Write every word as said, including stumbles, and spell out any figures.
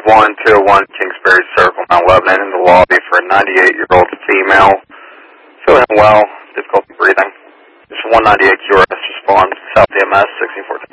one two one Kingsbury Circle, Mount Lebanon, in the lobby for a ninety-eight-year-old female. Feeling well, difficulty breathing. It's one ninety-eight Q R S, respond, South E M S, sixteen fourteen.